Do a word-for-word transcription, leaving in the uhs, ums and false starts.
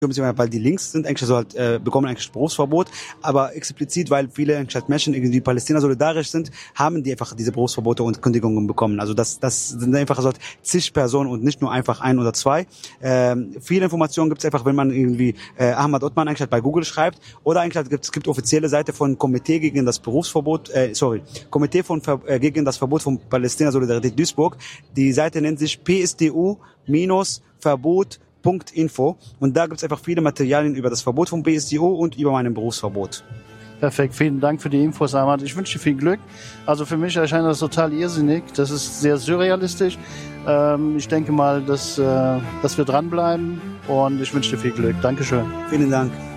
weil die Links sind eigentlich so halt, äh, bekommen eigentlich Berufsverbot, aber explizit, weil viele eigentlich Menschen irgendwie Palästina solidarisch sind, haben die einfach diese Berufsverbote und Kündigungen bekommen. Also das, das sind einfach so halt zig Personen und nicht nur einfach ein oder zwei. Ähm, viele Informationen gibt es einfach, wenn man irgendwie äh, Ahmad Othman eigentlich halt bei Google schreibt, oder eigentlich halt gibt es gibt offizielle Seite von Komitee gegen das Berufsverbot, äh, sorry, Komitee von äh, gegen das Verbot von Palästina Solidarität Duisburg. Die Seite nennt sich P S D U Verbot Punkt Info und da gibt es einfach viele Materialien über das Verbot vom B S D O und über mein Berufsverbot. Perfekt, vielen Dank für die Infos, Ahmad. Ich wünsche dir viel Glück. Also für mich erscheint das total irrsinnig. Das ist sehr surrealistisch. Ähm, ich denke mal, dass, äh, dass wir dranbleiben und ich wünsche dir viel Glück. Dankeschön. Vielen Dank.